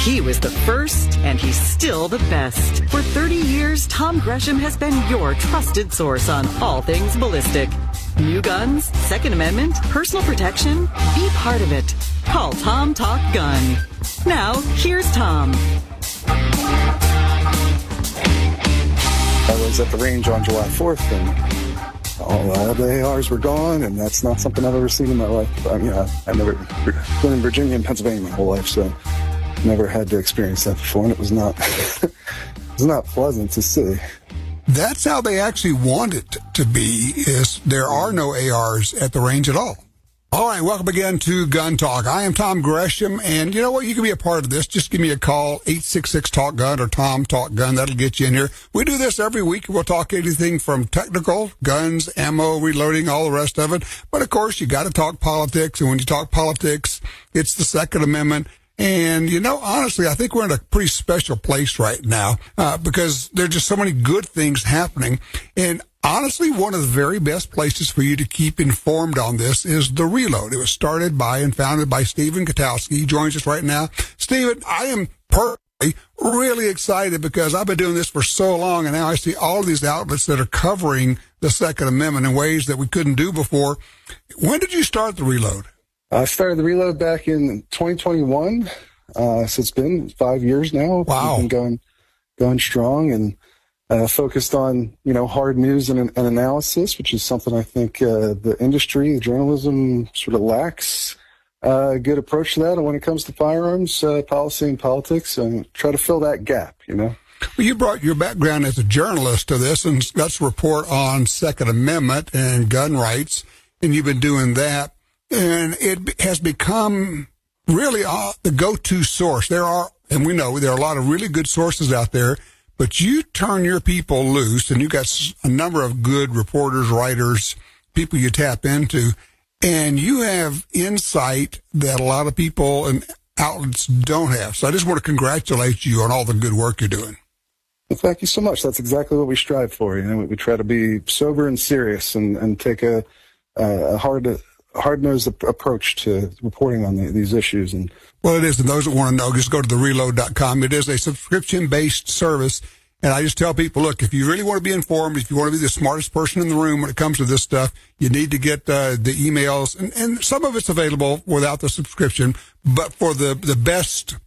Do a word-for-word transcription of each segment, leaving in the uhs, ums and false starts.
He was the first, and he's still the best. For thirty years, Tom Gresham has been your trusted source on all things ballistic. New guns, Second Amendment, personal protection. Be part of it. Call Tom Talk Gun. Now, here's Tom. I was at the range on July fourth, and all, all the A Rs were gone, and that's not something I've ever seen in my life. I mean, I, I've never been in Virginia and Pennsylvania my whole life, so never had to experience that before, and it was not, it was not pleasant to see. That's how they actually want it to be, is there are no A Rs at the range at all. All right, welcome again to Gun Talk. I am Tom Gresham, and you know what? You can be a part of this. Just give me a call, eight six six, talk gun or Tom Talk Gun. That'll get you in here. We do this every week. We'll talk anything from technical, guns, ammo, reloading, all the rest of it. But, of course, you got to talk politics, and when you talk politics, it's the Second Amendment. And, you know, honestly, I think we're in a pretty special place right now uh, because there's just so many good things happening. And honestly, one of the very best places for you to keep informed on this is The Reload. It was started by and founded by Stephen Gutowski. He joins us right now. Stephen, I am personally really excited because I've been doing this for so long, and now I see all of these outlets that are covering the Second Amendment in ways that we couldn't do before. When did you start The Reload? I started The Reload back in twenty twenty-one, uh, so it's been five years now. Wow. We've been going, going strong and uh, focused on, you know, hard news and, and analysis, which is something I think uh, the industry, the journalism sort of lacks uh, a good approach to that. And when it comes to firearms, uh, policy and politics, and try to fill that gap, you know. Well, you brought your background as a journalist to this, and let's report on Second Amendment and gun rights, and you've been doing that. And it has become really uh, the go-to source. There are, and we know there are a lot of really good sources out there, but you turn your people loose, and you got a number of good reporters, writers, people you tap into, and you have insight that a lot of people and outlets don't have. So I just want to congratulate you on all the good work you're doing. Well, thank you so much. That's exactly what we strive for. You know, we try to be sober and serious, and, and take a, a hard hard-nosed approach to reporting on the, these issues. And well, it is. And those that want to know, just go to the reload dot com. It is a subscription-based service. And I just tell people, look, if you really want to be informed, if you want to be the smartest person in the room when it comes to this stuff, you need to get uh, the emails. And, and some of it's available without the subscription. But for the, the best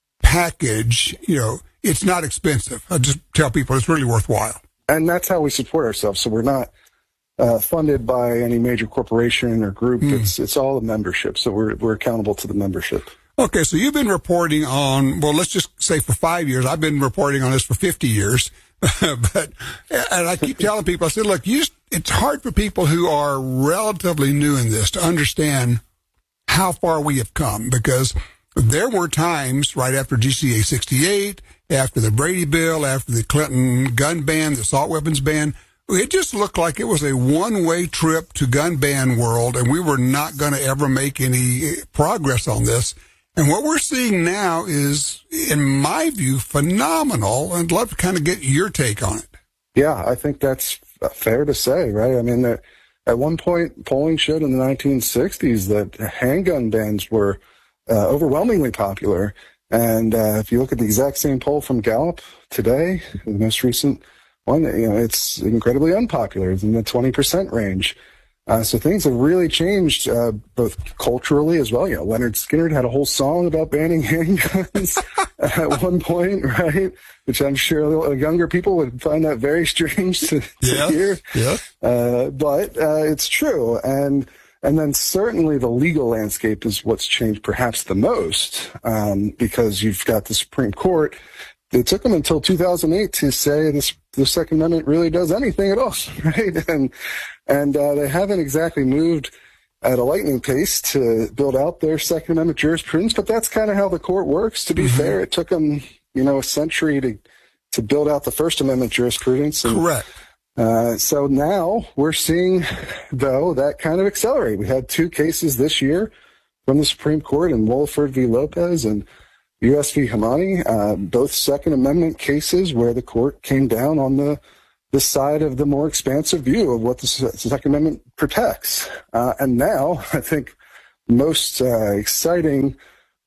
package, you know, it's not expensive. I just tell people it's really worthwhile. And that's how we support ourselves. So we're not Uh, funded by any major corporation or group. Mm. It's it's all a membership, so we're we're accountable to the membership. Okay, so you've been reporting on, well, let's just say for five years. I've been reporting on this for fifty years. but and I keep telling people, I said, look, you just, it's hard for people who are relatively new in this to understand how far we have come, because there were times right after G C A sixty-eight, after the Brady bill, after the Clinton gun ban, the assault weapons ban, it just looked like it was a one-way trip to gun ban world, and we were not going to ever make any progress on this. And what we're seeing now is, in my view, phenomenal, and I'd love to kind of get your take on it. Yeah, I think that's fair to say, right? I mean, at one point, polling showed in the nineteen sixties that handgun bans were uh, overwhelmingly popular. And uh, if you look at the exact same poll from Gallup today, the most recent one, you know, it's incredibly unpopular. It's in the twenty percent range. Uh, so things have really changed, uh, both culturally as well. You know, Leonard Skinner had a whole song about banning handguns at one point, right? Which I'm sure younger people would find that very strange to, to yeah, hear. Yeah. Uh, but uh, it's true. And and then certainly the legal landscape is what's changed perhaps the most, um, because you've got the Supreme Court. It took them until two thousand eight to say this, the Second Amendment really does anything at all, right? And and uh, they haven't exactly moved at a lightning pace to build out their Second Amendment jurisprudence, but that's kind of how the court works. To be mm-hmm. fair, it took them, you know, a century to to build out the First Amendment jurisprudence. And, correct. Uh, so now we're seeing, though, that kind of accelerate. We had two cases this year from the Supreme Court in Wohlford v. Lopez and U S v. Hamani, uh, both Second Amendment cases where the court came down on the the side of the more expansive view of what the Second Amendment protects. Uh, and now, I think most uh, exciting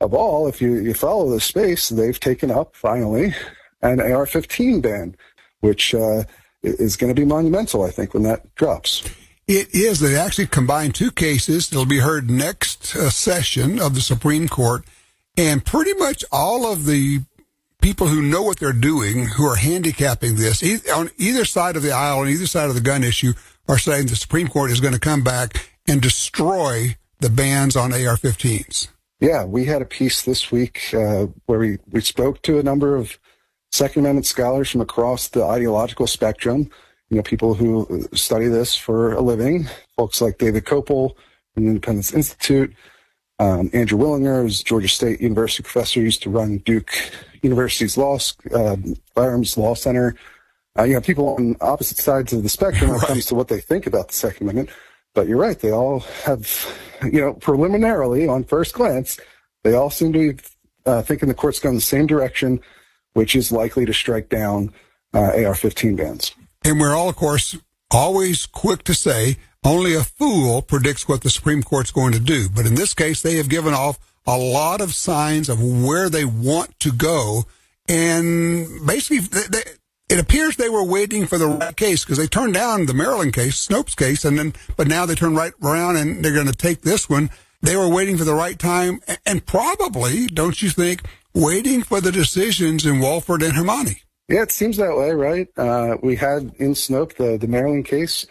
of all, if you, you follow the space, they've taken up, finally, an A R fifteen ban, which uh, is going to be monumental, I think, when that drops. It is. They actually combined two cases. It'll be heard next uh, session of the Supreme Court, and pretty much all of the people who know what they're doing, who are handicapping this, e- on either side of the aisle, on either side of the gun issue, are saying the Supreme Court is going to come back and destroy the bans on A R fifteens. Yeah, we had a piece this week uh, where we, we spoke to a number of Second Amendment scholars from across the ideological spectrum, you know, people who study this for a living, folks like David Kopel from the Independence Institute, um, Andrew Willinger, who's a Georgia State University professor, used to run Duke University's law, uh, Firearms Law Center. Uh, you know, people on opposite sides of the spectrum when it comes to what they think about the Second Amendment. But you're right, they all have, you know, preliminarily, on first glance, they all seem to be uh, thinking the court's going the same direction, which is likely to strike down uh, A R fifteen bans. And we're all, of course, always quick to say only a fool predicts what the Supreme Court's going to do. But in this case, they have given off a lot of signs of where they want to go. And basically, they, they, it appears they were waiting for the right case, because they turned down the Maryland case, Snopes case, and then, but now they turn right around and they're going to take this one. They were waiting for the right time, and probably, don't you think, waiting for the decisions in Walford and Hermione. Yeah, it seems that way, right? Uh, we had in Snope, the, the Maryland case,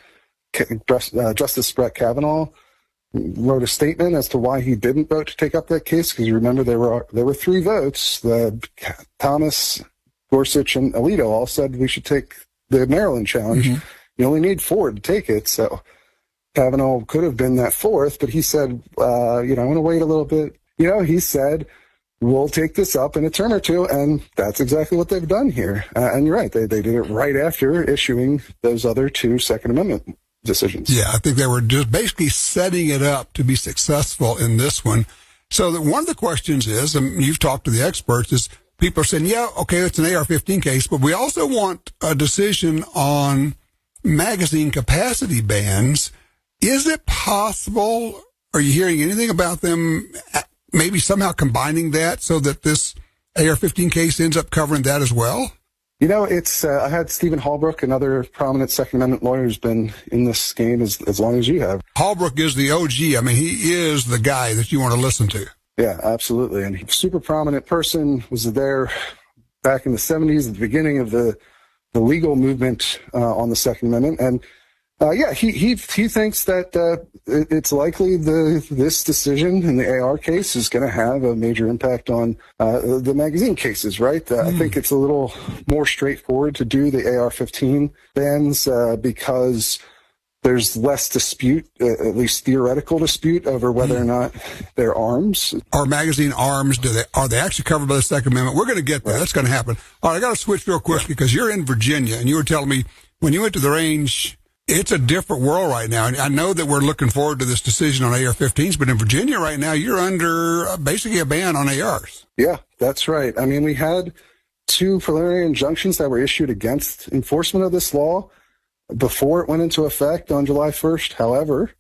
uh, Justice Brett Kavanaugh wrote a statement as to why he didn't vote to take up that case, because you remember there were there were three votes. The Thomas, Gorsuch, and Alito all said we should take the Maryland challenge. Mm-hmm. You only need four to take it, so Kavanaugh could have been that fourth, but he said, uh, you know, I want to wait a little bit. You know, he said, we'll take this up in a term or two, and that's exactly what they've done here. Uh, and you're right, they, they did it right after issuing those other two Second Amendment decisions. Yeah, I think they were just basically setting it up to be successful in this one. So that one of the questions is, and you've talked to the experts, is people are saying, yeah, okay, it's an A R fifteen case, but we also want a decision on magazine capacity bans. Is it possible, are you hearing anything about them maybe somehow combining that so that this A R fifteen case ends up covering that as well? You know, it's, uh, I had Stephen Halbrook, another prominent Second Amendment lawyer who's been in this game as, as long as you have. Halbrook is the O G. I mean, he is the guy that you want to listen to. Yeah, absolutely. And he's a super prominent person, was there back in the seventies at the beginning of the, the legal movement uh, on the Second Amendment. And Uh, yeah, he he he thinks that uh, it, it's likely the this decision in the A R case is going to have a major impact on uh, the magazine cases, right? Uh, mm. I think it's a little more straightforward to do the A R fifteen bans uh, because there's less dispute, uh, at least theoretical dispute, over whether mm. or not they're arms. Are magazine arms? Do they are they actually covered by the Second Amendment? We're going to get there. Right. That's going to happen. All right, I got to switch real quick because you're in Virginia, and you were telling me when you went to the range. It's a different world right now. And I know that we're looking forward to this decision on A R fifteens, but in Virginia right now, you're under basically a ban on A Rs. Yeah, that's right. I mean, we had two preliminary injunctions that were issued against enforcement of this law before it went into effect on July first. However,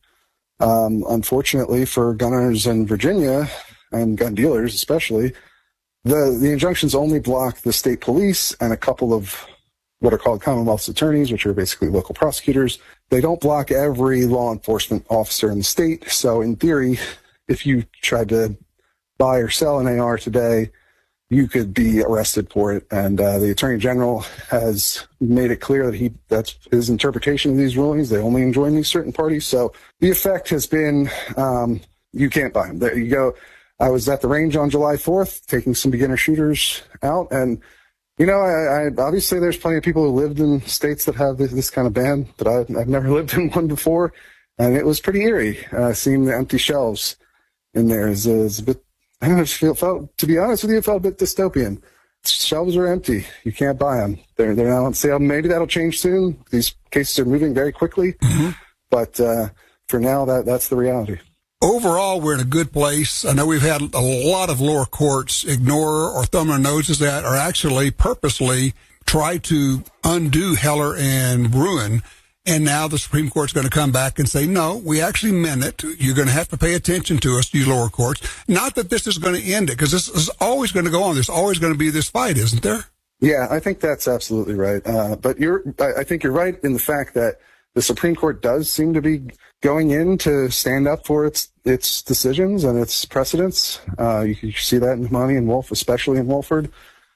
um, unfortunately for gun owners in Virginia and gun dealers especially, the, the injunctions only block the state police and a couple of what are called Commonwealth's attorneys, which are basically local prosecutors. They don't block every law enforcement officer in the state. So in theory, if you tried to buy or sell an A R today, you could be arrested for it. And uh, the Attorney General has made it clear that he that's his interpretation of these rulings. They only enjoin these certain parties. So the effect has been um, you can't buy them. There you go. I was at the range on July fourth taking some beginner shooters out, and You know, I, I, obviously there's plenty of people who lived in states that have this, this kind of ban, but I, I've never lived in one before, and it was pretty eerie uh, seeing the empty shelves in there. Is a bit, I don't know, it felt, to be honest with you, it felt a bit dystopian. Shelves are empty. You can't buy them. They're, they're not on sale. Maybe that'll change soon. These cases are moving very quickly, mm-hmm. but uh, for now, that that's the reality. Overall, we're in a good place. I know we've had a lot of lower courts ignore or thumb their noses at or actually purposely try to undo Heller and Bruen. And now the Supreme Court's going to come back and say, no, we actually meant it. You're going to have to pay attention to us, you lower courts. Not that this is going to end it, because this is always going to go on. There's always going to be this fight, isn't there? Yeah, I think that's absolutely right. Uh, but you're, I think you're right in the fact that the Supreme Court does seem to be going in to stand up for its its decisions and its precedents. Uh, you can see that in Money and Wolf, especially in Wolford,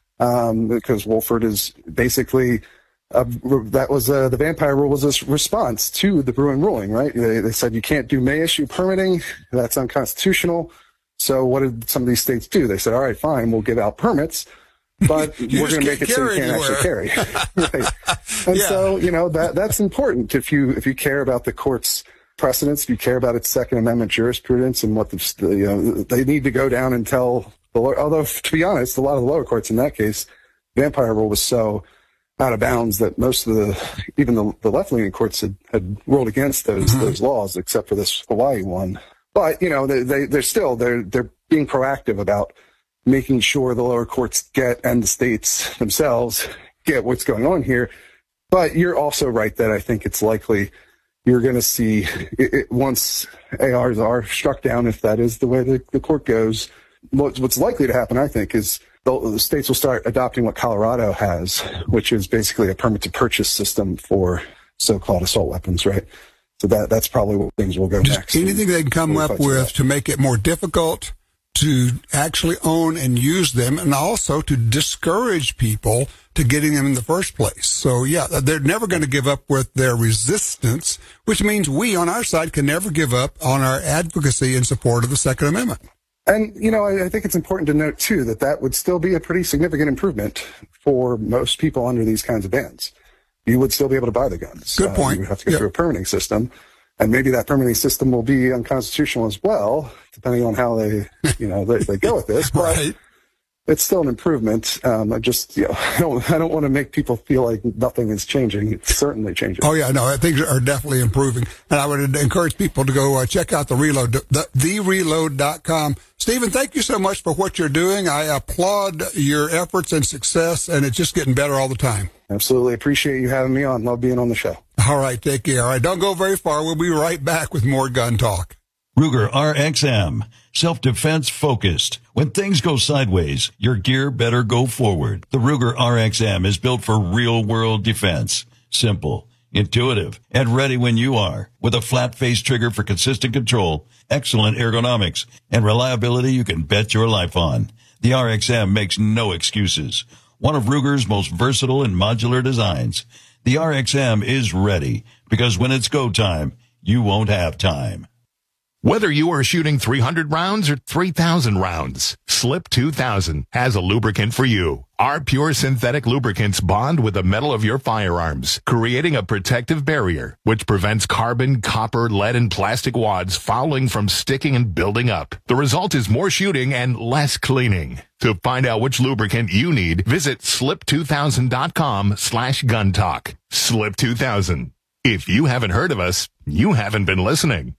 um, because Wolford is basically uh, that was uh, the vampire rule was a response to the Bruen ruling, right? They, they said you can't do May issue permitting; that's unconstitutional. So what did some of these states do? They said, all right, fine, we'll give out permits, but we're going to make it so you can't anywhere. actually carry. Right. And yeah. so, you know, that that's important if you if you care about the court's precedents, if you care about its Second Amendment jurisprudence and what the, the you know, they need to go down and tell the lower, although to be honest, a lot of the lower courts in that case, vampire rule was so out of bounds that most of the, even the, the left-leaning courts had, had ruled against those, mm-hmm. those laws, except for this Hawaii one. But, you know, they, they, they're still, they're, they're being proactive about making sure the lower courts get, and the states themselves get what's going on here. But you're also right that I think it's likely you're going to see it, it, once A Rs are struck down, if that is the way the, the court goes, what, what's likely to happen, I think, is the, the states will start adopting what Colorado has, which is basically a permit to purchase system for so-called assault weapons, right? So that that's probably what things will go Just next. Anything they can come up with to make it more difficult to actually own and use them, and also to discourage people to getting them in the first place. So, yeah, they're never going to give up with their resistance, which means we on our side can never give up on our advocacy in support of the Second Amendment. And, you know, I, I think it's important to note, too, that that would still be a pretty significant improvement for most people under these kinds of bans. You would still be able to buy the guns. Good point. Uh, you would have to go yep. through a permitting system. And maybe that permitting system will be unconstitutional as well, depending on how they, you know, they, they go with this. But right. It's still an improvement. Um, I just, you know, I don't, I don't want to make people feel like nothing is changing. It's certainly changing. Oh yeah, no, things are definitely improving. And I would encourage people to go uh, check out the Reload, the, the reload dot com. Stephen, thank you so much for what you're doing. I applaud your efforts and success, and it's just getting better all the time. Absolutely. Appreciate you having me on. Love being on the show. All right. Take care. All right. Don't go very far. We'll be right back with more Gun Talk. Ruger R X M. Self-defense focused. When things go sideways, your gear better go forward. The Ruger R X M is built for real-world defense. Simple, intuitive, and ready when you are. With a flat-face trigger for consistent control, excellent ergonomics, and reliability you can bet your life on. The R X M makes no excuses. One of Ruger's most versatile and modular designs. The R X M is ready, because when it's go time, you won't have time. Whether you are shooting three hundred rounds or three thousand rounds, Slip two thousand has a lubricant for you. Our pure synthetic lubricants bond with the metal of your firearms, creating a protective barrier, which prevents carbon, copper, lead, and plastic wads fouling from sticking and building up. The result is more shooting and less cleaning. To find out which lubricant you need, visit slip two thousand dot com slash gun talk. Slip two thousand. If you haven't heard of us, you haven't been listening.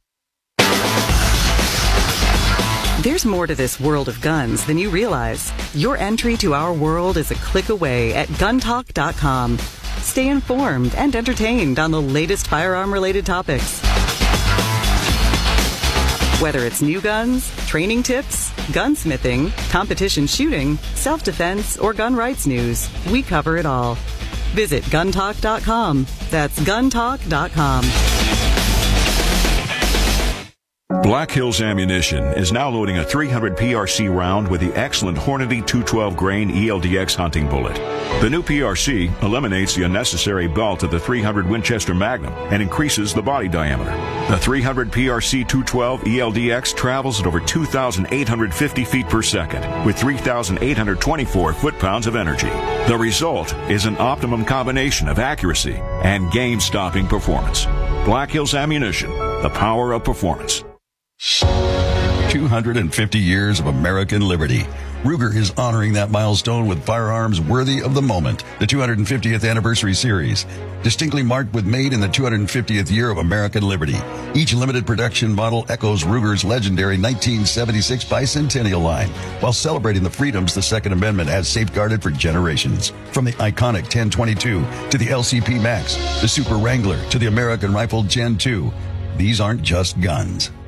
There's more to this world of guns than you realize. Your entry to our world is a click away at gun talk dot com. Stay informed and entertained on the latest firearm-related topics. Whether it's new guns, training tips, gunsmithing, competition shooting, self-defense, or gun rights news, we cover it all. Visit gun talk dot com. That's gun talk dot com. Black Hills Ammunition is now loading a three hundred P R C round with the excellent Hornady two twelve grain E L D X hunting bullet. The new P R C eliminates the unnecessary belt of the three hundred Winchester Magnum and increases the body diameter. The three hundred P R C two twelve E L D X travels at over two thousand eight hundred fifty feet per second with three thousand eight hundred twenty-four foot-pounds of energy. The result is an optimum combination of accuracy and game-stopping performance. Black Hills Ammunition, the power of performance. two hundred fifty years of American liberty. Ruger is honoring that milestone with firearms worthy of the moment. The two hundred fiftieth Anniversary Series, distinctly marked with made in the two hundred fiftieth year of American liberty. Each limited production model echoes Ruger's legendary nineteen seventy-six bicentennial line, while celebrating the freedoms the Second Amendment has safeguarded for generations. From the iconic ten twenty-two to the L C P Max, the Super Wrangler to the American Rifle Gen two, these aren't just guns.